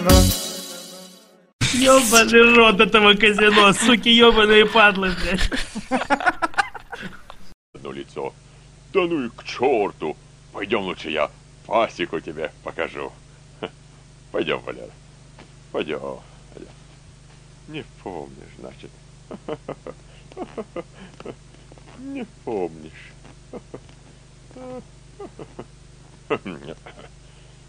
Ёбаный рот этого казино, суки ёбаные падлы, блядь. Одно лицо. Да ну и к черту. Пойдем лучше я пасеку тебе покажу. Пойдем, Валера. Пойдем. Не помнишь, значит. Не помнишь.